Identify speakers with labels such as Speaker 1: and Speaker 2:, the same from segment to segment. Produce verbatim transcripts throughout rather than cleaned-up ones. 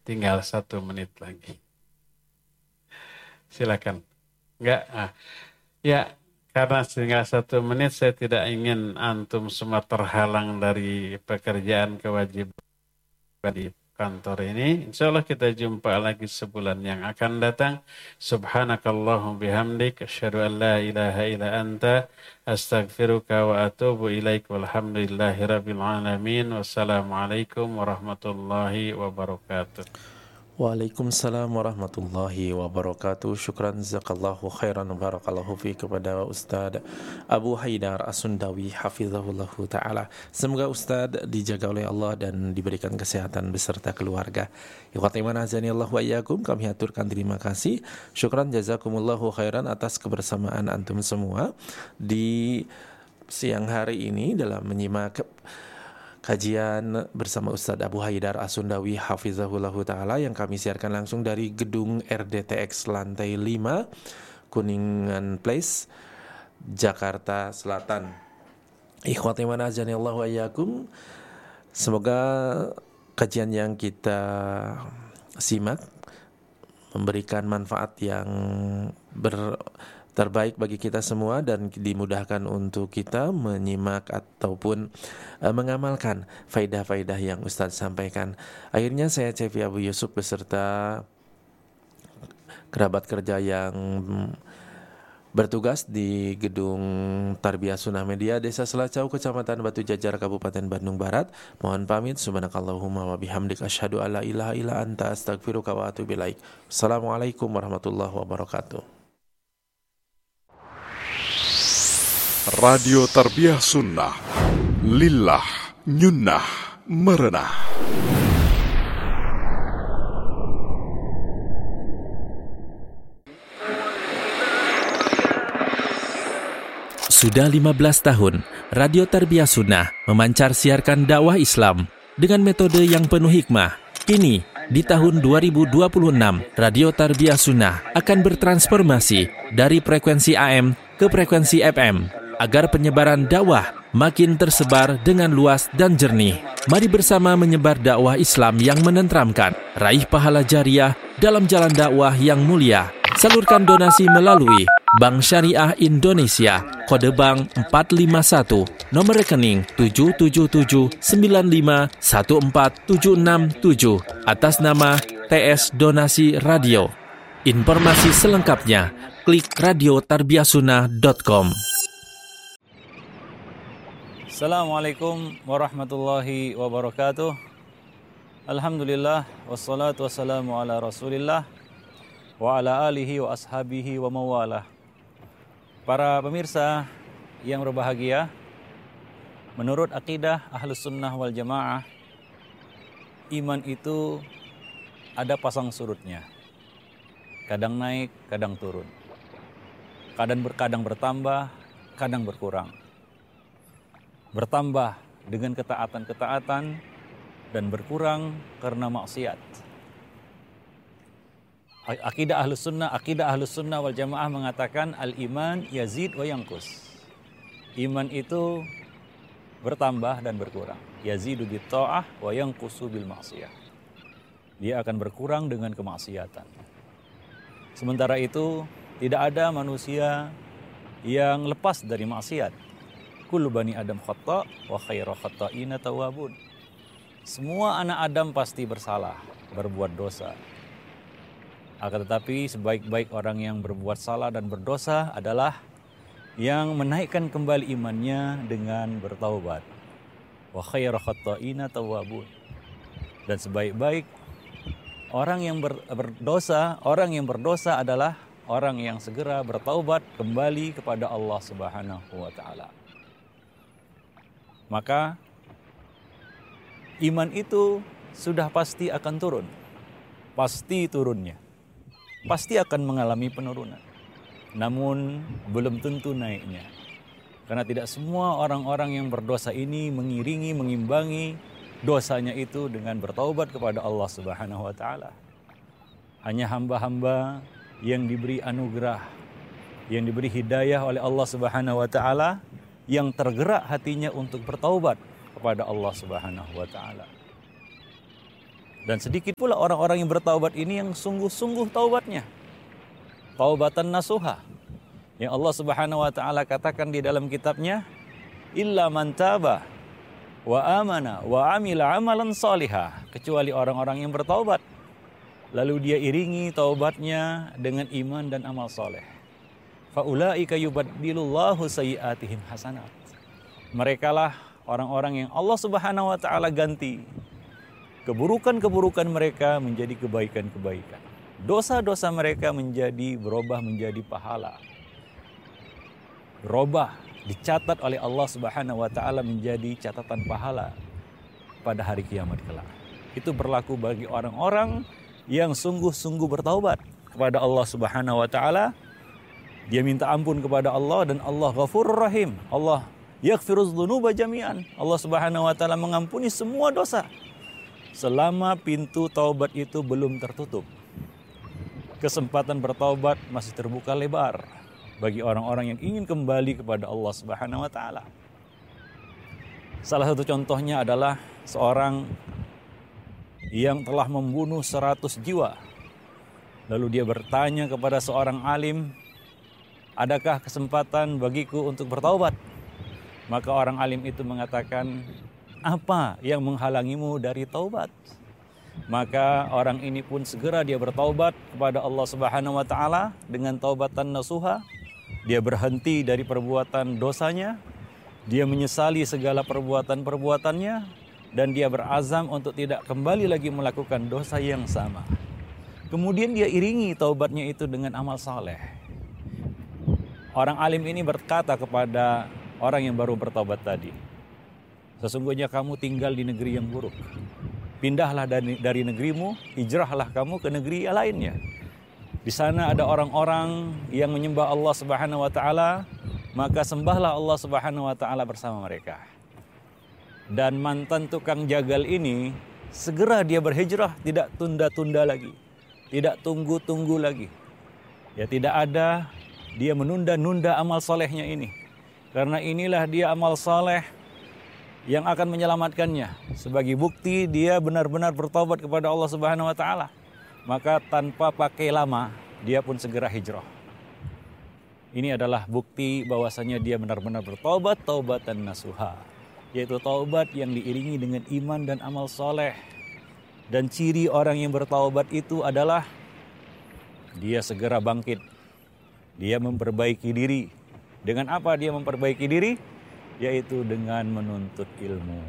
Speaker 1: tinggal satu menit lagi. Silakan. Enggak? Ah. Ya, karena tinggal satu menit saya tidak ingin antum semua terhalang dari pekerjaan kewajiban di kantor ini. Insya Allah kita jumpa lagi sebulan yang akan datang. Subhanakallahum bihamdik. Asyhadu an la ilaha illa anta. Astaghfiruka wa atubu ilaik. Walhamdulillahi rabbil alamin. Wassalamualaikum warahmatullahi wabarakatuh.
Speaker 2: Waalaikumsalam warahmatullahi wabarakatuh. Syukran jazakallahu khairan barakallahu fi kepada Ustaz Abu Haidar As-Sundawi hafizahullahu taala. Semoga Ustaz dijaga oleh Allah dan diberikan kesehatan beserta keluarga. Ikhwati iman azani Allah wa iyyakum, kami haturkan terima kasih. Syukran jazakumullahu khairan atas kebersamaan antum semua di siang hari ini dalam menyimak kajian bersama Ustaz Abu Haidar As-Sundawi hafizahullahu ta'ala yang kami siarkan langsung dari gedung R D T X lantai lima Kuningan Place, Jakarta Selatan. Ikhwati man azani Allah wa iyyakum, semoga kajian yang kita simak memberikan manfaat yang ber terbaik bagi kita semua dan dimudahkan untuk kita menyimak ataupun uh, mengamalkan faidah-faidah yang Ustaz sampaikan. Akhirnya saya Cevi Abu Yusuf beserta kerabat kerja yang bertugas di gedung Tarbiyah Sunnah Media Desa Selacau, Kecamatan Batu Jajar, Kabupaten Bandung Barat. Mohon pamit. Subhanakallahumma wa bihamdik asyhadu alla ilaha illa anta astaghfiruka wa atubu ilaik. Assalamualaikum warahmatullahi wabarakatuh.
Speaker 3: Radio Tarbiyah Sunnah Lillah Nyunnah Merenah.
Speaker 4: Sudah lima belas tahun, Radio Tarbiyah Sunnah memancar siarkan dakwah Islam dengan metode yang penuh hikmah. Kini, di tahun dua ribu dua puluh enam, Radio Tarbiyah Sunnah akan bertransformasi dari frekuensi A M ke frekuensi F M agar penyebaran dakwah makin tersebar dengan luas dan jernih. Mari bersama menyebar dakwah Islam yang menenteramkan, raih pahala jariah dalam jalan dakwah yang mulia. Salurkan donasi melalui Bank Syariah Indonesia, kode bank empat lima satu, nomor rekening tujuh tujuh tujuh sembilan lima satu empat tujuh enam tujuh, atas nama T S Donasi Radio. Informasi selengkapnya, klik radio tarbiyah sunnah dot com.
Speaker 5: Assalamualaikum warahmatullahi wabarakatuh. Alhamdulillah, wassalatu wassalamu ala rasulillah wa ala alihi wa ashabihi wa mawalah. Para pemirsa yang berbahagia, menurut akidah Ahlus Sunnah wal Jamaah, iman itu ada pasang surutnya. Kadang naik, kadang turun. Kadang berkadang bertambah, kadang berkurang. Bertambah dengan ketaatan-ketaatan dan berkurang karena maksiat. Akidah Ahlus Sunnah, akidah Ahlus Sunnah wal Jamaah mengatakan al-iman yazid wa yanqus. Iman itu bertambah dan berkurang. Yazidu bit ta'ah wa yanqusu bil ma'siyah. Dia akan berkurang dengan kemaksiatan. Sementara itu, tidak ada manusia yang lepas dari maksiat. Kullu bani Adam khata' wa khairu khata'ina tawwabun. Semua anak Adam pasti bersalah, berbuat dosa. Akan tetapi sebaik-baik orang yang berbuat salah dan berdosa adalah yang menaikkan kembali imannya dengan bertaubat. Wa khairu khata'ina tawwabun. Dan sebaik-baik orang yang ber, berdosa, orang yang berdosa adalah orang yang segera bertaubat kembali kepada Allah Subhanahu wa taala. Maka iman itu sudah pasti akan turun. Pasti turunnya. Pasti akan mengalami penurunan. Namun belum tentu naiknya. Karena tidak semua orang-orang yang berdosa ini mengiringi, mengimbangi dosanya itu dengan bertaubat kepada Allah Subhanahu wa taala. Hanya hamba-hamba yang diberi anugerah, yang diberi hidayah oleh Allah Subhanahu wa taala, yang tergerak hatinya untuk bertaubat kepada Allah Subhanahu wa taala. Dan sedikit pula orang-orang yang bertaubat ini yang sungguh-sungguh taubatnya. Taubatan nasuha. Yang Allah Subhanahu wa taala katakan di dalam kitabnya, illa man taba wa amana wa amila amalan salihah, kecuali orang-orang yang bertaubat lalu dia iringi taubatnya dengan iman dan amal soleh. Faulaika yubaddilullahu sayyi'atihim hasanat. Merekalah orang-orang yang Allah Subhanahu wa taala ganti keburukan-keburukan mereka menjadi kebaikan-kebaikan. Dosa-dosa mereka menjadi berubah menjadi pahala. Berubah, dicatat oleh Allah Subhanahu wa taala menjadi catatan pahala pada hari kiamat kelak. Itu berlaku bagi orang-orang yang sungguh-sungguh bertaubat kepada Allah Subhanahu wa taala. Dia minta ampun kepada Allah dan Allah Ghafurur Rahim. Allah yaghfiruz dzunuba jami'an. Allah Subhanahu wa taala mengampuni semua dosa selama pintu taubat itu belum tertutup. Kesempatan bertaubat masih terbuka lebar bagi orang-orang yang ingin kembali kepada Allah Subhanahu wa taala. Salah satu contohnya adalah seorang yang telah membunuh seratus jiwa. Lalu dia bertanya kepada seorang alim, adakah kesempatan bagiku untuk bertaubat? Maka orang alim itu mengatakan, apa yang menghalangimu dari taubat? Maka orang ini pun segera dia bertaubat kepada Allah Subhanahu wa taala dengan taubatan nasuha. Dia berhenti dari perbuatan dosanya, dia menyesali segala perbuatan-perbuatannya, dan dia berazam untuk tidak kembali lagi melakukan dosa yang sama. Kemudian dia iringi taubatnya itu dengan amal saleh. Orang alim ini berkata kepada orang yang baru bertaubat tadi, sesungguhnya kamu tinggal di negeri yang buruk. Pindahlah dari, dari negerimu, hijrahlah kamu ke negeri lainnya. Di sana ada orang-orang yang menyembah Allah Subhanahu wa taala, maka sembahlah Allah Subhanahu wa taala bersama mereka. Dan mantan tukang jagal ini segera dia berhijrah, tidak tunda-tunda lagi, tidak tunggu-tunggu lagi. Ya, tidak ada dia menunda-nunda amal solehnya ini. Karena inilah dia amal soleh yang akan menyelamatkannya. Sebagai bukti dia benar-benar bertobat kepada Allah Subhanahu wa taala. Maka tanpa pakai lama, dia pun segera hijrah. Ini adalah bukti bahwasanya dia benar-benar bertobat, taubatan nasuha. Yaitu taubat yang diiringi dengan iman dan amal soleh. Dan ciri orang yang bertaubat itu adalah dia segera bangkit. Dia memperbaiki diri. Dengan apa dia memperbaiki diri? Yaitu dengan menuntut ilmu.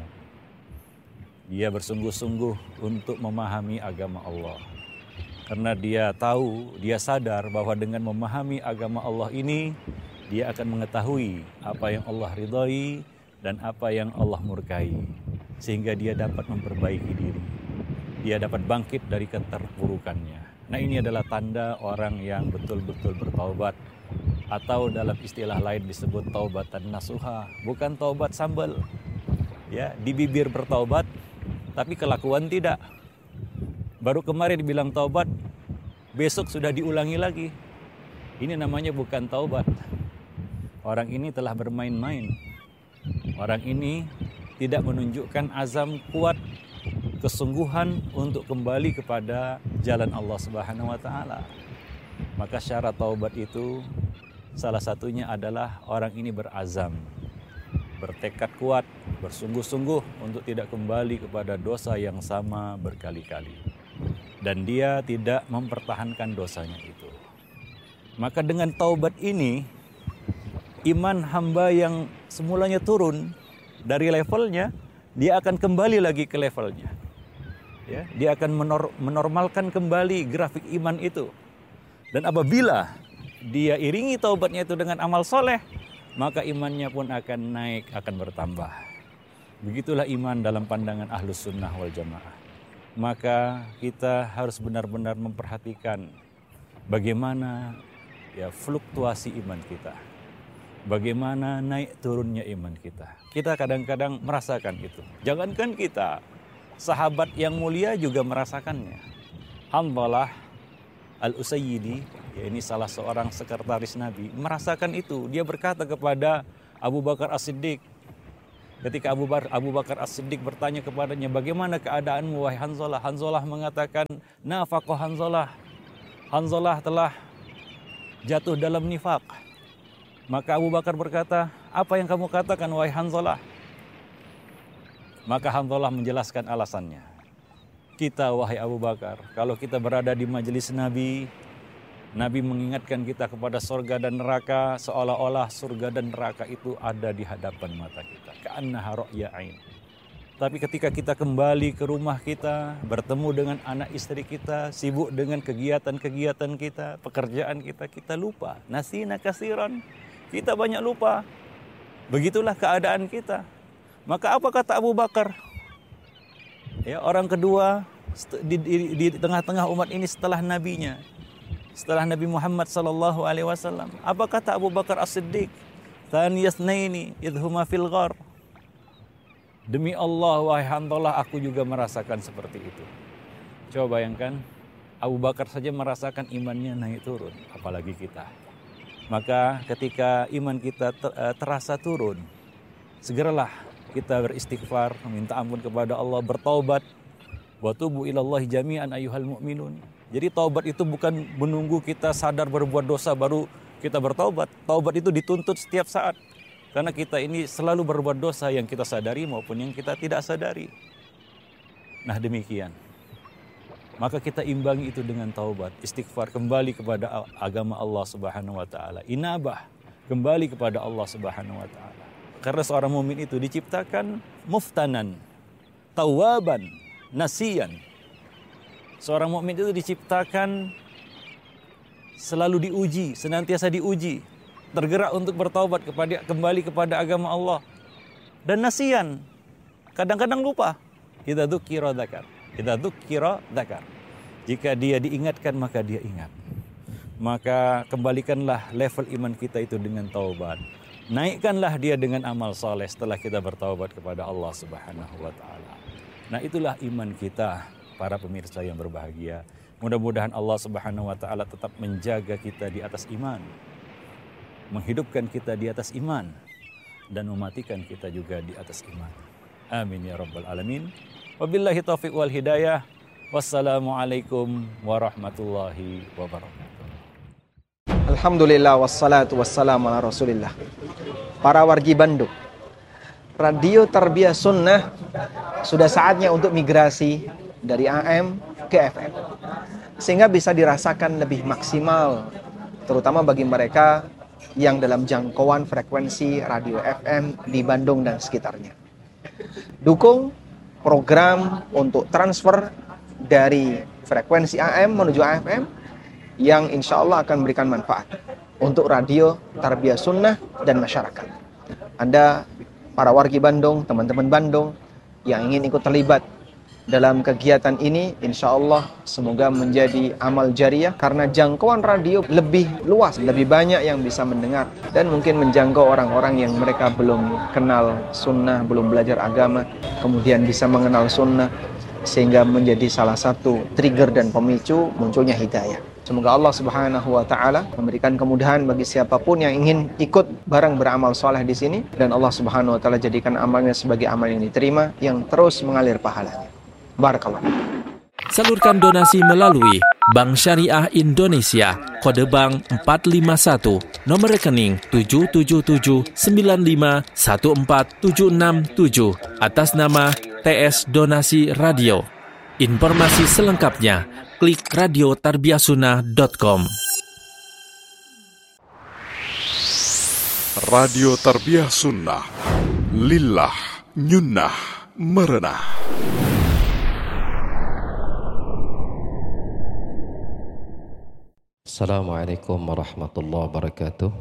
Speaker 5: Dia bersungguh-sungguh untuk memahami agama Allah. Karena dia tahu, dia sadar bahwa dengan memahami agama Allah ini, dia akan mengetahui apa yang Allah ridhai dan apa yang Allah murkai. Sehingga dia dapat memperbaiki diri. Dia dapat bangkit dari keterpurukannya. Nah, ini adalah tanda orang yang betul-betul bertaubat. Atau dalam istilah lain disebut taubatan nasuha, bukan taubat sambal. Ya, di bibir bertaubat, tapi kelakuan tidak. Baru kemarin dibilang taubat, besok sudah diulangi lagi. Ini namanya bukan taubat. Orang ini telah bermain-main. Orang ini tidak menunjukkan azam kuat, kesungguhan untuk kembali kepada jalan Allah Subhanahu wa taala. Maka syarat taubat itu salah satunya adalah orang ini berazam, bertekad kuat, bersungguh-sungguh untuk tidak kembali kepada dosa yang sama berkali-kali. Dan dia tidak mempertahankan dosanya itu. Maka dengan taubat ini, iman hamba yang semulanya turun dari levelnya, dia akan kembali lagi ke levelnya. Ya, dia akan menor- menormalkan kembali grafik iman itu. Dan apabila dia iringi taubatnya itu dengan amal soleh, maka imannya pun akan naik, akan bertambah. Begitulah iman dalam pandangan Ahlus Sunnah wal Jamaah. Maka kita harus benar-benar memperhatikan bagaimana ya fluktuasi iman kita. Bagaimana naik turunnya iman kita. Kita kadang-kadang merasakan itu. Jangankan kita, sahabat yang mulia juga merasakannya. Hanzalah Al-Usayyidi, ya ini salah seorang sekretaris Nabi, merasakan itu. Dia berkata kepada Abu Bakar As-Siddiq, Ketika Abu Bakar, Abu Bakar As-Siddiq bertanya kepadanya, bagaimana keadaanmu wahai Hanzalah? Hanzalah mengatakan, nafaqah Hanzalah. Hanzalah telah jatuh dalam nifaq. Maka Abu Bakar berkata, apa yang kamu katakan wahai Hanzalah? Maka Hanzalah menjelaskan alasannya. Kita wahai Abu Bakar, kalau kita berada di majelis Nabi, Nabi mengingatkan kita kepada surga dan neraka, seolah-olah surga dan neraka itu ada di hadapan mata kita. Ka'annaha ra'ya ain. Tapi ketika kita kembali ke rumah kita, bertemu dengan anak istri kita, sibuk dengan kegiatan-kegiatan kita, pekerjaan kita, kita lupa. Nasina kasiran, kita banyak lupa. Begitulah keadaan kita. Maka apa kata Abu Bakar? Ya, orang kedua di, di, di tengah-tengah umat ini setelah nabinya. Setelah Nabi Muhammad sallallahu alaihi wasallam, apa kata Abu Bakar As-Siddiq? Thaniyasnaini idhuma fil ghar. Demi Allah wahai Hanzalah, aku juga merasakan seperti itu. Coba bayangkan, Abu Bakar saja merasakan imannya naik turun, apalagi kita. Maka ketika iman kita terasa turun, segeralah kita beristighfar, meminta ampun kepada Allah, bertaubat. Wa tubu ilallahi jami'an ayyuhal mu'minun. Jadi taubat itu bukan menunggu kita sadar berbuat dosa baru kita bertaubat. Taubat itu dituntut setiap saat. Karena kita ini selalu berbuat dosa yang kita sadari maupun yang kita tidak sadari. Nah demikian. Maka kita imbangi itu dengan taubat, istighfar, kembali kepada agama Allah Subhanahu wa taala. Inabah, kembali kepada Allah Subhanahu wa taala. Karena seorang mukmin itu diciptakan muftanan, tawaban, nasiyan. Seorang mukmin itu diciptakan selalu diuji, senantiasa diuji, tergerak untuk bertaubat kepada kembali kepada agama Allah. Dan nasiyan, kadang-kadang lupa. Idza dzukira dzakar. Idza dzukira dzakar. Jika dia diingatkan maka dia ingat. Maka kembalikanlah level iman kita itu dengan taubat. Naikkanlah dia dengan amal saleh setelah kita bertaubat kepada Allah Subhanahu wa taala. Nah, itulah iman kita. Para pemirsa yang berbahagia, mudah-mudahan Allah Subhanahu wa taala tetap menjaga kita di atas iman, menghidupkan kita di atas iman, dan mematikan kita juga di atas iman. Amin ya rabbal alamin. Wabillahi taufiq wal hidayah. Wassalamualaikum warahmatullahi wabarakatuh.
Speaker 6: Alhamdulillah wassalatu wassalamu ala Rasulillah. Para wargi Bandung, Radio Tarbiyah Sunnah sudah saatnya untuk migrasi dari A M ke F M, sehingga bisa dirasakan lebih maksimal, terutama bagi mereka yang dalam jangkauan frekuensi radio F M di Bandung dan sekitarnya. Dukung program untuk transfer dari frekuensi A M menuju A F M yang insya Allah akan memberikan manfaat untuk Radio Tarbiyah Sunnah dan masyarakat. Anda, para wargi Bandung, teman-teman Bandung yang ingin ikut terlibat dalam kegiatan ini, insya Allah semoga menjadi amal jariah, karena jangkauan radio lebih luas, lebih banyak yang bisa mendengar, dan mungkin menjangkau orang-orang yang mereka belum kenal sunnah, belum belajar agama, kemudian bisa mengenal sunnah, sehingga menjadi salah satu trigger dan pemicu munculnya hidayah. Semoga Allah Subhanahu wa taala memberikan kemudahan bagi siapapun yang ingin ikut bareng beramal soleh di sini, dan Allah Subhanahu wa taala jadikan amalnya sebagai amal yang diterima, yang terus mengalir pahalanya. Barakallah.
Speaker 4: Salurkan donasi melalui Bank Syariah Indonesia, kode bank empat lima satu, nomor rekening tujuh tujuh tujuh sembilan lima satu empat tujuh enam tujuh, atas nama T S Donasi Radio. Informasi selengkapnya klik radio tarbiyah sunnah dot com.
Speaker 3: Radio Tarbiyah Sunnah, lillah, nyunnah, merenah.
Speaker 7: Assalamualaikum warahmatullahi wabarakatuh.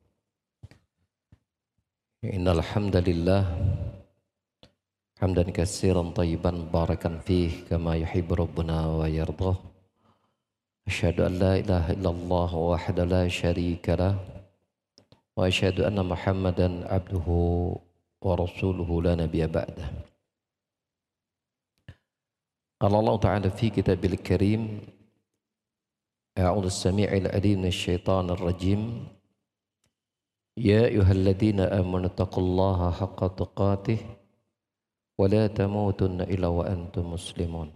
Speaker 7: Innal hamdalillah hamdan katsiran thayyiban barakan fih kama yuhibbu rabbuna wa yardah. Asyhadu an la ilaha illallah wahdahu la syarika lah wa asyhadu anna Muhammadan abduhu wa rasuluhu la nabiyya ba'dah. Qala Allah ta'ala fi kitabil karim, A'udzu samii'il 'aliim minasyaitonir rajiim. يا أيها الذين آمنوا اتقوا الله حق تقاته ولا تموتن إلا وأنتم مسلمون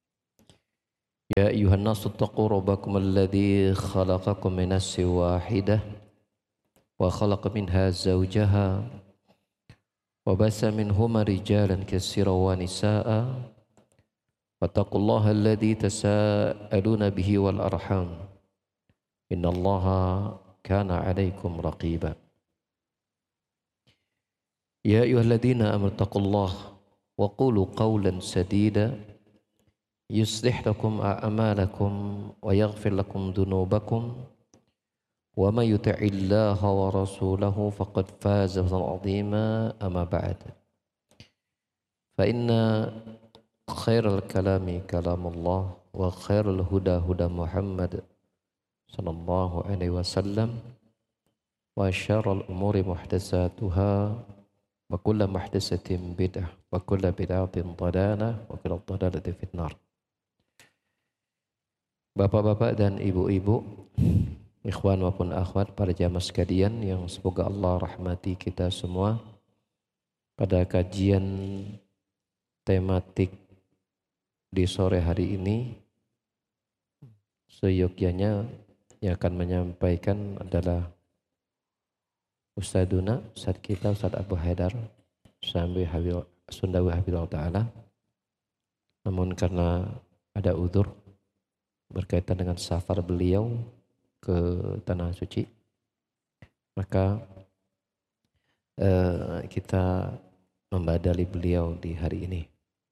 Speaker 7: يا أيها الناس اتقوا ربكم الذي خلقكم من نفس واحدة وخلق منها زوجها وبث منهما رجالا كثيرا ونساء واتقوا الله الذي تساءلون به والأرحام إن الله كان عليكم رقيبا يا أيها الذين آمنوا اتقوا الله وقولوا قولا سديدا يصلح لكم أعمالكم ويغفر لكم ذنوبكم ومن يطع الله ورسوله فقد فاز فوزا عظيما أما بعد فإن خير الكلام كلام الله وخير الهدى هدى محمد صلى الله عليه وسلم وشر الأمور محدثاتها وكل محدثة بدعة وكل بدعة ضلالة وكل ضلالة في النار. Bapak-bapak dan ibu-ibu, ikhwan maupun akhwat, para jamaah sekalian yang semoga Allah rahmati kita semua, pada kajian tematik di sore hari ini seyogyanya yang akan menyampaikan adalah Ustaduna, Ustadz kita, Ustadz Abu Haidar Sambi Sundawi Hafizahullah Ta'ala. Namun karena ada udzur berkaitan dengan safar beliau ke Tanah Suci, maka eh, kita membadali beliau di hari ini.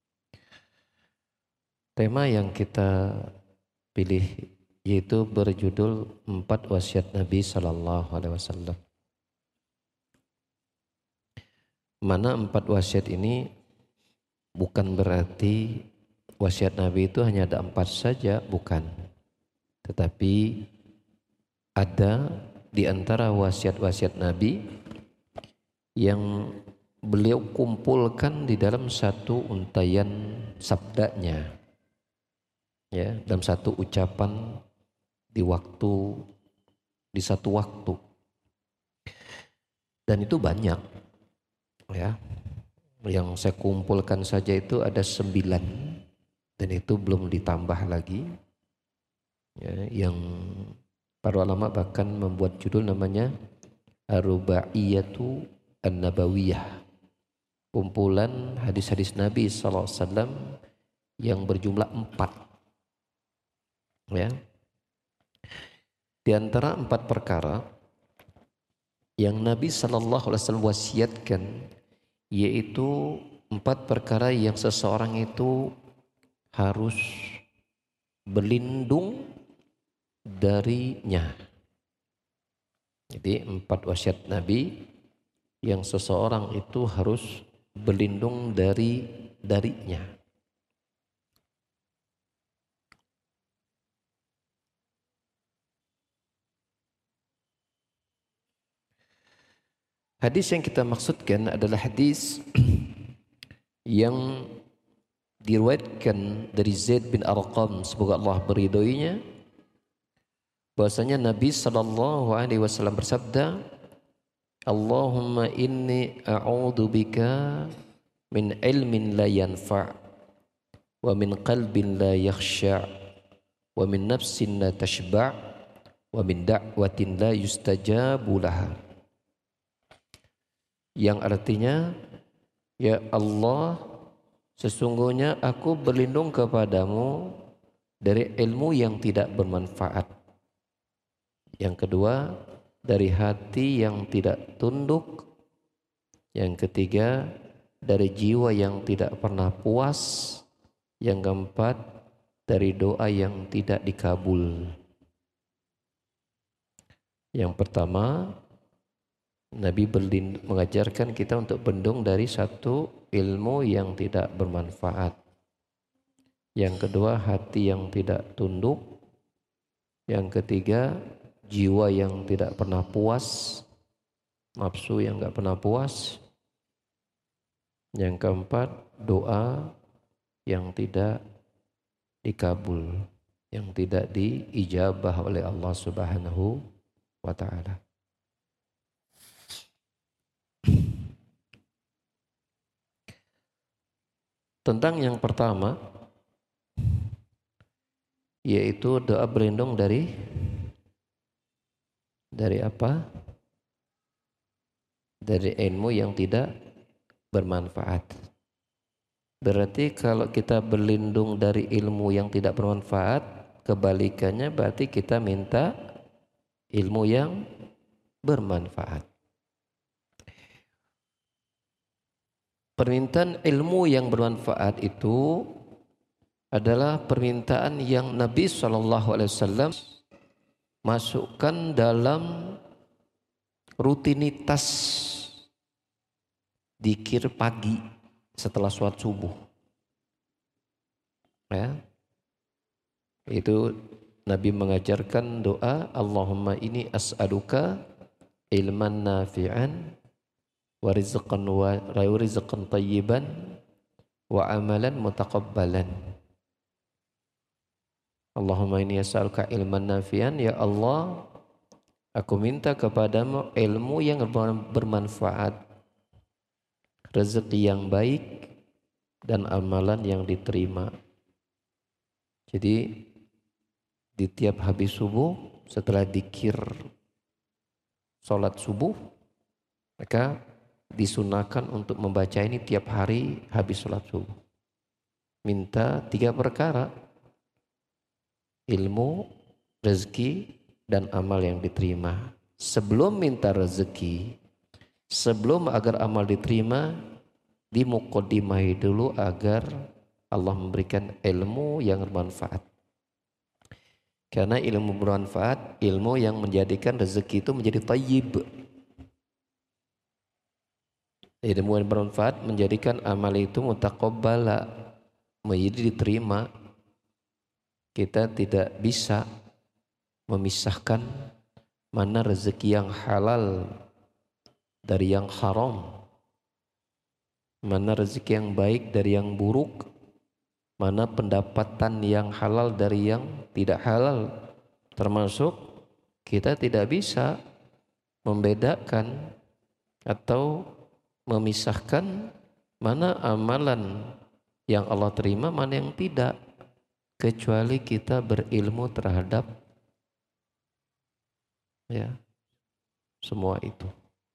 Speaker 7: Tema yang kita pilih yaitu berjudul Empat Wasiat Nabi Sallallahu Alaihi Wasallam. Mana empat wasiat ini bukan berarti wasiat Nabi itu hanya ada empat saja, bukan. Tetapi ada di antara wasiat-wasiat Nabi yang beliau kumpulkan di dalam satu untaian sabdanya, ya, dalam satu ucapan di waktu, di satu waktu. Dan itu banyak, ya. Yang saya kumpulkan saja itu ada sembilan. Dan itu belum ditambah lagi, ya, yang para ulama bahkan membuat judul namanya Ar-Rubaiyatu An-Nabawiyah, kumpulan hadis-hadis Nabi Sallallahu Alaihi Wasallam yang berjumlah empat, ya. Di antara empat perkara yang Nabi Sallallahu Alaihi Wasallam wasiatkan, yaitu empat perkara yang seseorang itu harus berlindung darinya. Jadi empat wasiat Nabi yang seseorang itu harus berlindung dari darinya. Hadis yang kita maksudkan adalah hadis yang diriwayatkan dari Zaid bin Arqam, semoga Allah beridhoinya, bahwasanya Nabi sallallahu alaihi wasallam bersabda, Allahumma inni a'udzu bika min ilmin la yanfa' wa min qalbin la yakhsha' wa min nafsin la tashba' wa min da'watin la yustajabu laha. Yang artinya, ya Allah, sesungguhnya aku berlindung kepadamu dari ilmu yang tidak bermanfaat. Yang kedua, dari hati yang tidak tunduk. Yang ketiga, dari jiwa yang tidak pernah puas. Yang keempat, dari doa yang tidak dikabul. Yang pertama, Nabi berlind- mengajarkan kita untuk berlindung dari satu ilmu yang tidak bermanfaat. Yang kedua, hati yang tidak tunduk. Yang ketiga, jiwa yang tidak pernah puas, nafsu yang tidak pernah puas. Yang keempat, doa yang tidak dikabul, yang tidak diijabah oleh Allah Subhanahu wa ta'ala. Tentang yang pertama, yaitu doa berlindung dari dari apa? Dari ilmu yang tidak bermanfaat. Berarti kalau kita berlindung dari ilmu yang tidak bermanfaat, kebalikannya berarti kita minta ilmu yang bermanfaat. Permintaan ilmu yang bermanfaat itu adalah permintaan yang Nabi shallallahu alaihi wasallam masukkan dalam rutinitas dzikir pagi setelah sholat subuh. Ya. Itu Nabi mengajarkan doa, Allahumma ini as'aluka ilman nafi'an wa rizqan wa rizqan tayyiban wa amalan mutaqabbalan. Allahumma ini as'aluka ilman nafi'an, ya Allah, aku minta kepadamu ilmu yang bermanfaat, rezeki yang baik, dan amalan yang diterima. Jadi di tiap habis subuh, setelah dzikir sholat subuh, maka disunahkan untuk membaca ini tiap hari habis sholat subuh. Minta tiga perkara, ilmu, rezeki, dan amal yang diterima. Sebelum minta rezeki, sebelum agar amal diterima, dimuqaddimahi dulu agar Allah memberikan ilmu yang bermanfaat. Karena ilmu bermanfaat, ilmu yang menjadikan rezeki itu menjadi thayyib. Ilmu yang bermanfaat menjadikan amal itu mutaqabbala, menjadi diterima. Kita tidak bisa memisahkan mana rezeki yang halal dari yang haram, mana rezeki yang baik dari yang buruk, mana pendapatan yang halal dari yang tidak halal. Termasuk kita tidak bisa membedakan atau memisahkan mana amalan yang Allah terima, mana yang tidak, kecuali kita berilmu terhadap ya semua itu.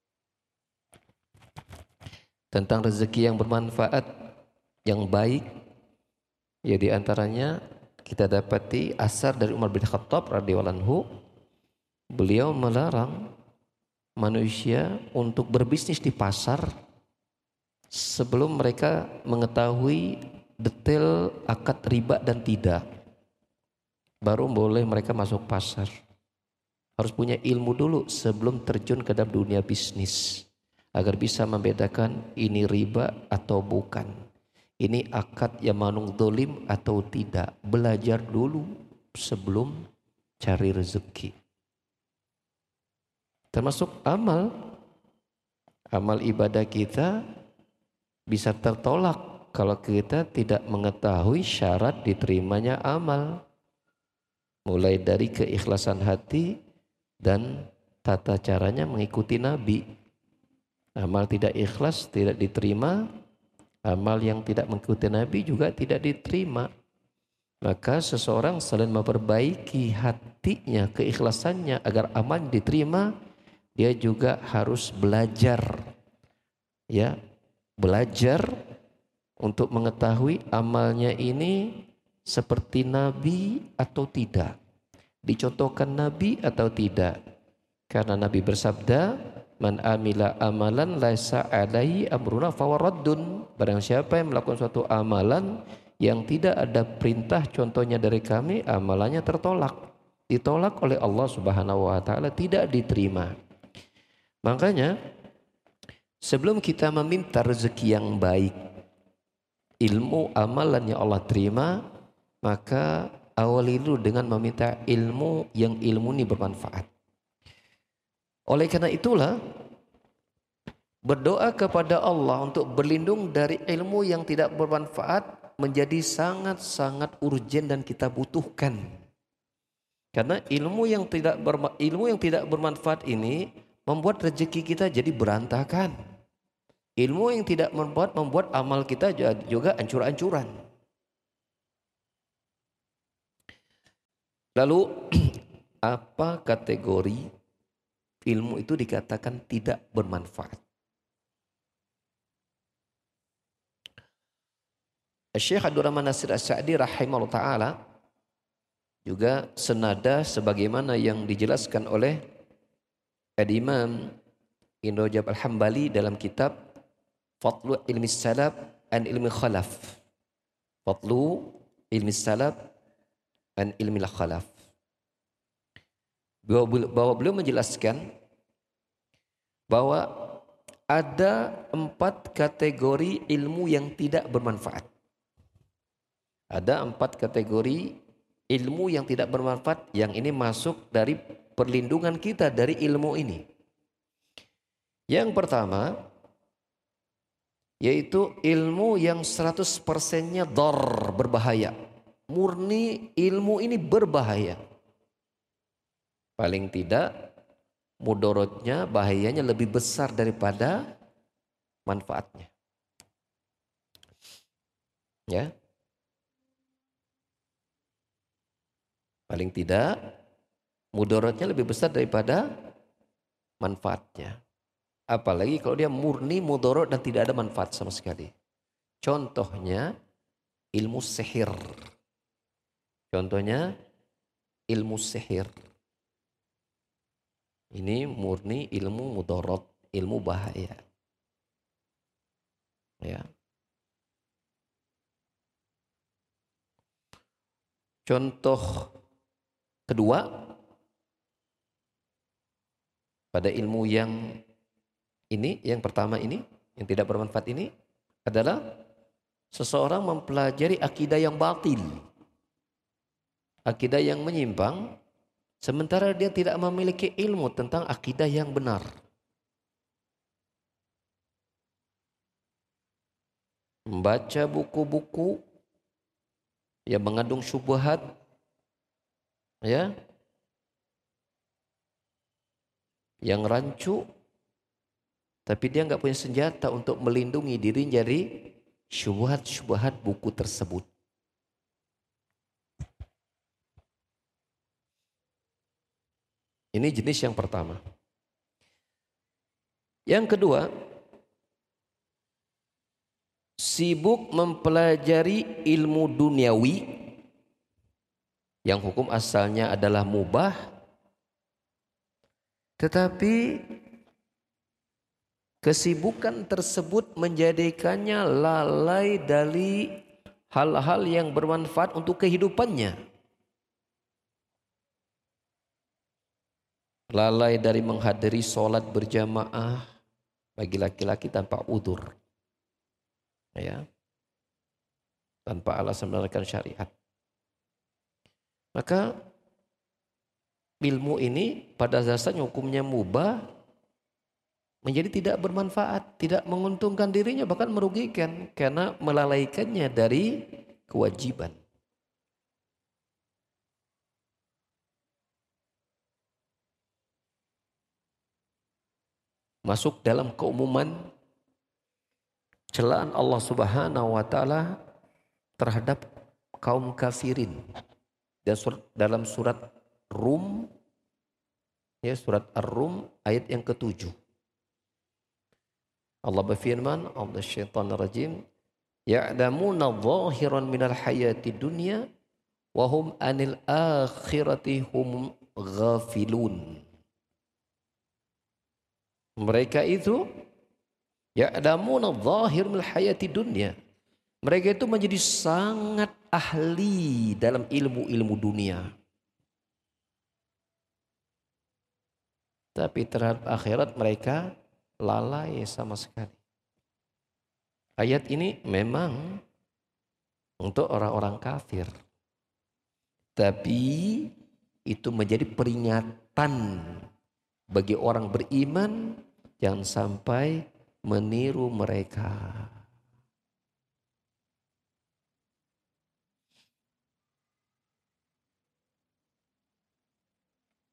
Speaker 7: Tentang rezeki yang bermanfaat, yang baik, ya di antaranya kita dapati asar dari Umar bin Khattab radhiyallahu anhu. Beliau melarang manusia untuk berbisnis di pasar sebelum mereka mengetahui detail akad riba dan tidak. Baru boleh mereka masuk pasar. Harus punya ilmu dulu sebelum terjun ke dalam dunia bisnis, agar bisa membedakan ini riba atau bukan, ini akad yang manung dolim atau tidak. Belajar dulu sebelum cari rezeki. Termasuk amal, amal ibadah kita bisa tertolak kalau kita tidak mengetahui syarat diterimanya amal. Mulai dari keikhlasan hati dan tata caranya mengikuti Nabi. Amal tidak ikhlas tidak diterima, amal yang tidak mengikuti Nabi juga tidak diterima. Maka seseorang selain memperbaiki hatinya, keikhlasannya agar amal diterima, dia juga harus belajar, ya, belajar untuk mengetahui amalnya ini seperti Nabi atau tidak, dicontohkan Nabi atau tidak. Karena Nabi bersabda, man amila amalan laisa alaihi amruna fawaraddun. Barang siapa yang melakukan suatu amalan yang tidak ada perintah contohnya dari kami, amalannya tertolak, ditolak oleh Allah Subhanahu wa taala, tidak diterima. Makanya sebelum kita meminta rezeki yang baik, ilmu amalan yang Allah terima, maka awali dulu dengan meminta ilmu yang ilmu ini bermanfaat. Oleh karena itulah berdoa kepada Allah untuk berlindung dari ilmu yang tidak bermanfaat menjadi sangat-sangat urgen dan kita butuhkan. Karena ilmu yang tidak ilmu yang tidak bermanfaat ini membuat rezeki kita jadi berantakan. Ilmu yang tidak membuat membuat amal kita juga ancur-ancuran. Lalu apa kategori ilmu itu dikatakan tidak bermanfaat? Syekh Abdul Rahman Nasir As-Sa'di rahimahullah ta'ala juga senada sebagaimana yang dijelaskan oleh Al-Imam Ibn Rajab Al-Hambali dalam kitab Fadlu Ilmi Salaf an Ilmi Khalaf. Fadlu Ilmi Salaf an Ilmi Khalaf. Bahwa beliau menjelaskan bahwa ada empat kategori ilmu yang tidak bermanfaat. Ada empat kategori ilmu yang tidak bermanfaat, yang ini masuk dari perlindungan kita dari ilmu ini. Yang pertama yaitu ilmu yang seratus persennya dhar, berbahaya. Murni ilmu ini berbahaya. Paling tidak mudaratnya, bahayanya lebih besar daripada manfaatnya. Ya. Paling tidak mudaratnya lebih besar daripada manfaatnya. Apalagi kalau dia murni mudarat dan tidak ada manfaat sama sekali. Contohnya ilmu sihir. Contohnya ilmu sihir. Ini murni ilmu mudarat, ilmu bahaya. Ya. Contoh kedua, pada ilmu yang ini, yang pertama ini, yang tidak bermanfaat ini, adalah seseorang mempelajari akidah yang batil, akidah yang menyimpang, sementara dia tidak memiliki ilmu tentang akidah yang benar. Membaca buku-buku yang mengandung syubhat, ya, yang rancu, tapi dia nggak punya senjata untuk melindungi diri dari syubhat-syubhat buku tersebut. Ini jenis yang pertama. Yang kedua, sibuk mempelajari ilmu duniawi yang hukum asalnya adalah mubah, tetapi kesibukan tersebut menjadikannya lalai dari hal-hal yang bermanfaat untuk kehidupannya. Lalai dari menghadiri sholat berjamaah bagi laki-laki tanpa udzur, ya, tanpa alasan melanggar syariat. Maka ilmu ini pada dasarnya hukumnya mubah, menjadi tidak bermanfaat, tidak menguntungkan dirinya, bahkan merugikan karena melalaikannya dari kewajiban. Masuk dalam keumuman celaan Allah Subhanahu wa taala terhadap kaum kafirin. Dan surat, dalam surat Rum, ya, surat Ar-Rum ayat yang ketujuh. Allah berfirman, "A'udzu syaitonir rajim, ya'lamuna dhahiran minal hayati dunya wa hum anil akhirati hum ghafilun." Mereka itu ya'lamuna dhahir minal hayati dunya. Mereka itu menjadi sangat ahli dalam ilmu-ilmu dunia. Tapi terhadap akhirat mereka lalai sama sekali. Ayat ini memang untuk orang-orang kafir. Tapi itu menjadi peringatan bagi orang beriman, jangan sampai meniru mereka.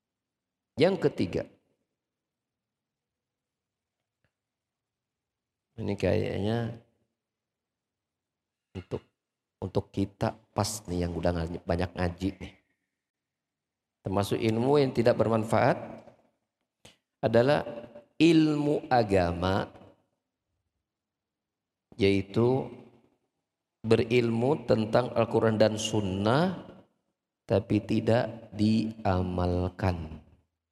Speaker 7: Yang ketiga, Ini kayaknya untuk untuk kita pas nih yang udah banyak ngaji nih. Termasuk ilmu yang tidak bermanfaat adalah ilmu agama, yaitu berilmu tentang Al-Quran dan Sunnah tapi tidak diamalkan.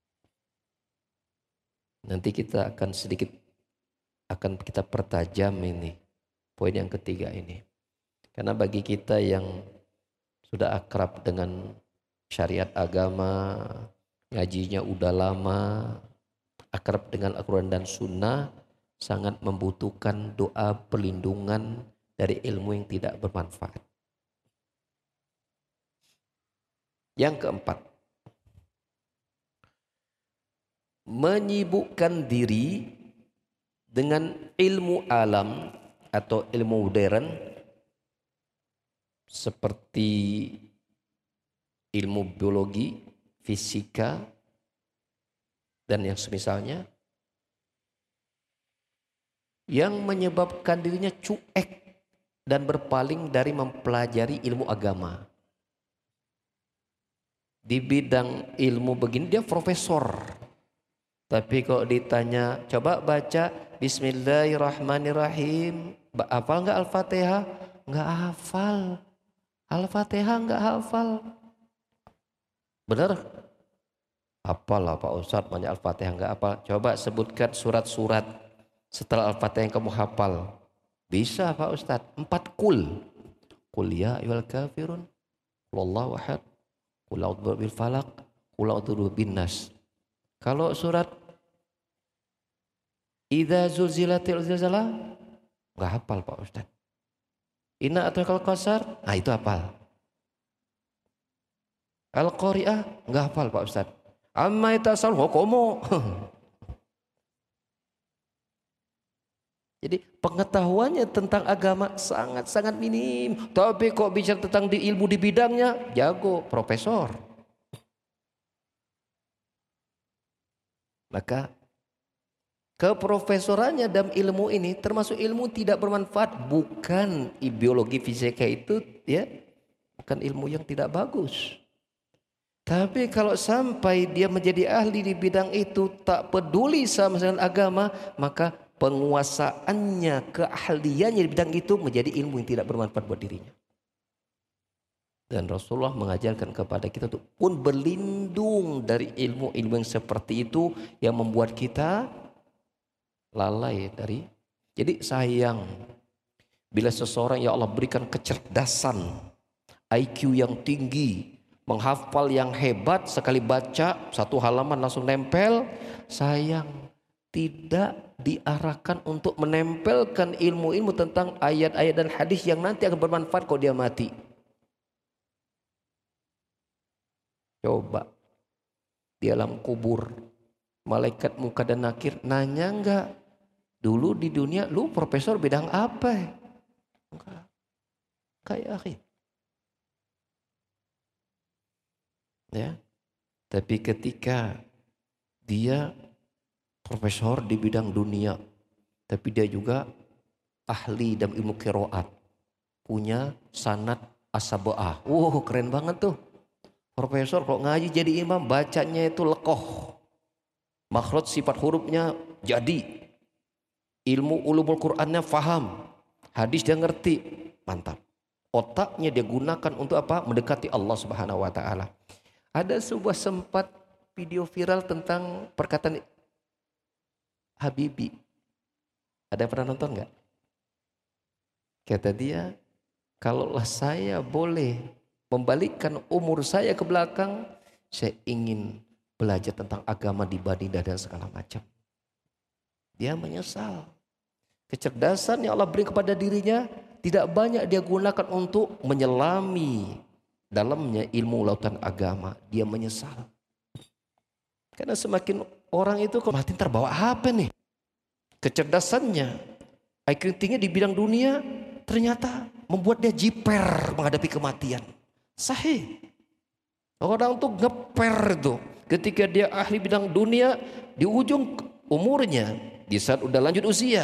Speaker 7: Nanti kita akan sedikit akan kita pertajam ini poin yang ketiga ini, karena bagi kita yang sudah akrab dengan syariat agama, ngajinya udah lama, akrab dengan Al-Quran dan Sunnah, sangat membutuhkan doa perlindungan dari ilmu yang tidak bermanfaat. Yang keempat, menyibukkan diri dengan ilmu alam atau ilmu modern seperti ilmu biologi, fisika, dan yang semisalnya, yang menyebabkan dirinya cuek dan berpaling dari mempelajari ilmu agama. Di bidang ilmu begini dia profesor, tapi kok ditanya coba baca Bismillahirrahmanirrahim, hafal nggak Al-Fatihah? Nggak hafal. Al-Fatihah nggak hafal. Benar? Hafal lah Pak Ustadz, banyak Al-Fatihah nggak hafal. Coba sebutkan surat-surat setelah Al-Fatihah yang kamu hafal. Bisa Pak Ustadz, empat kul. Kul ya ayyuhal kafirun, wallahu ahad, kul a'udzu birabbil falaq, kul a'udzu birabbin nas. Kalau surat Idza zulzilatil zilzalah enggak hafal Pak Ustadz. Inna a'tainakal kautsar, nah itu hafal. Al-Qari'ah enggak hafal Pak Ustadz. Amma yatasal hukumu. Jadi pengetahuannya tentang agama sangat-sangat minim. Tapi kok bicara tentang di ilmu di bidangnya, jago, profesor. Maka keprofesorannya dalam ilmu ini termasuk ilmu tidak bermanfaat, bukan biologi fisika itu ya, bukan ilmu yang tidak bagus. Tapi kalau sampai dia menjadi ahli di bidang itu, tak peduli sama dengan agama, maka penguasaannya, keahliannya di bidang itu menjadi ilmu yang tidak bermanfaat buat dirinya. Dan Rasulullah mengajarkan kepada kita untuk pun berlindung dari ilmu-ilmu yang seperti itu yang membuat kita lalai dari. Jadi sayang bila seseorang ya Allah berikan kecerdasan, I Q yang tinggi, menghafal yang hebat, sekali baca satu halaman langsung nempel, sayang tidak diarahkan untuk menempelkan ilmu-ilmu tentang ayat-ayat dan hadis yang nanti akan bermanfaat kalau dia mati. Coba di alam kubur, malaikat muka dan nakir nanya enggak, dulu di dunia lu profesor bidang apa? Enggak. Kayak akhi. Ya. Tapi ketika dia profesor di bidang dunia, tapi dia juga ahli dalam ilmu qiraat, punya sanad as-sab'ah. Wow, keren banget tuh. Profesor kalau ngaji jadi imam, bacanya itu lekoh. Makhraj sifat hurufnya jadi. Ilmu ulumul Qur'annya faham. Hadis dia ngerti. Mantap. Otaknya dia gunakan untuk apa? Mendekati Allah Subhanahu wa taala. Ada sebuah sempat video viral tentang perkataan Habibie. Ada yang pernah nonton enggak? Kata dia, kalaulah saya boleh membalikkan umur saya ke belakang, saya ingin belajar tentang agama di Madinah dan segala macam. Dia menyesal. Kecerdasan yang Allah beri kepada dirinya tidak banyak dia gunakan untuk menyelami dalamnya ilmu lautan agama. Dia menyesal. Karena semakin orang itu kalau mati terbawa apa nih? Kecerdasannya, I Q tinggi di bidang dunia ternyata membuat dia jiper menghadapi kematian. Sahih. Orang tuh ngeper tuh. Ketika dia ahli bidang dunia, di ujung umurnya, di saat udah lanjut usia,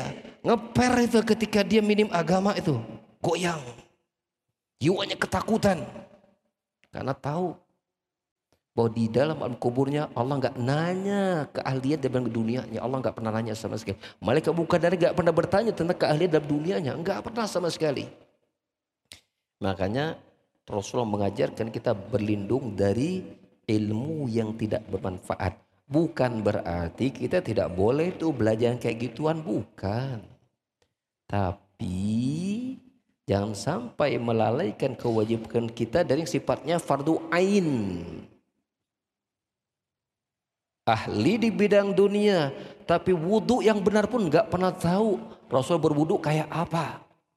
Speaker 7: ngeper itu ketika dia minim agama itu, goyang. Jiwanya ketakutan. Karena tahu bahwa di dalam alam kuburnya Allah nggak nanya keahlian dalam dunianya. Allah nggak pernah nanya sama sekali. Malaikat munkar dan nggak pernah bertanya tentang keahlian dalam dunianya. Nggak pernah sama sekali. Makanya Rasulullah mengajarkan kita berlindung dari ilmu yang tidak bermanfaat. Bukan berarti kita tidak boleh tuh belajar kayak gituan, bukan. Tapi jangan sampai melalaikan kewajiban kita dari sifatnya fardu ain. Ahli di bidang dunia, tapi wudhu yang benar pun nggak pernah tahu Rasul berwudhu kayak apa.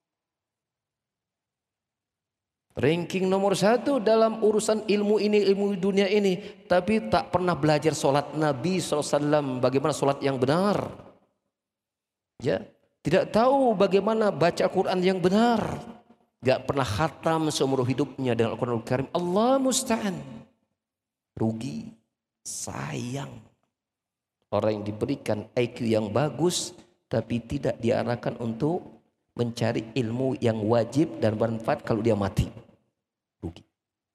Speaker 7: Ranking nomor satu dalam urusan ilmu ini, ilmu dunia ini, tapi tak pernah belajar sholat Nabi shallallahu alaihi wasallam, bagaimana sholat yang benar. Ya, tidak tahu bagaimana baca Quran yang benar, nggak pernah khatam seumur hidupnya dengan Al-Quranul Karim. Allah musta'an. Rugi. Sayang orang yang diberikan I Q yang bagus tapi tidak diarahkan untuk mencari ilmu yang wajib dan bermanfaat kalau dia mati. Rugi.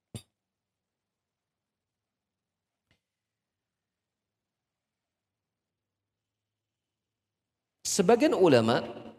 Speaker 7: Sebagian ulama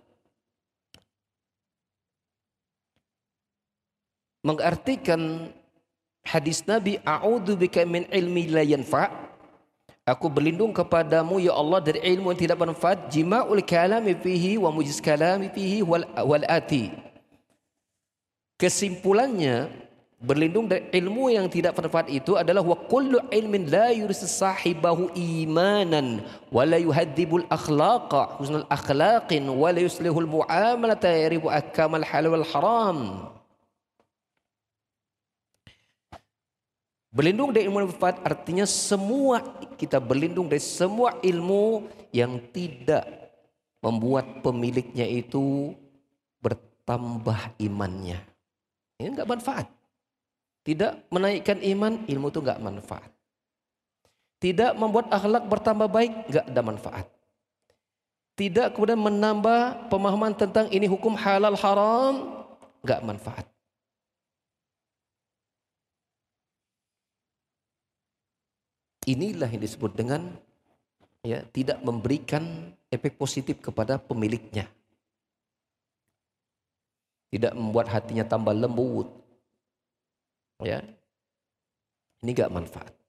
Speaker 7: mengartikan hadis Nabi, a'udzu bika min ilmi la yanfa'. Aku berlindung kepadamu ya Allah dari ilmu yang tidak bermanfaat. Jima'ul kalami fihi wa mujiz kalami fihi wal, wal ati. Kesimpulannya, berlindung dari ilmu yang tidak bermanfaat itu adalah wa kullu ilmin la yurisu sahibahu imanan wa la yuhadzibul akhlaqa husnul akhlaqin wa la yuslihul muamalata yaribu akamal halal wal haram. Berlindung dari ilmu yang bermanfaat artinya semua, kita berlindung dari semua ilmu yang tidak membuat pemiliknya itu bertambah imannya. Ini enggak manfaat. Tidak menaikkan iman, ilmu itu enggak manfaat. Tidak membuat akhlak bertambah baik, enggak ada manfaat. Tidak kemudian menambah pemahaman tentang ini hukum halal haram, enggak manfaat. Inilah yang disebut dengan ya, tidak memberikan efek positif kepada pemiliknya. Tidak membuat hatinya tambah lembut. Ya. Ini enggak manfaat.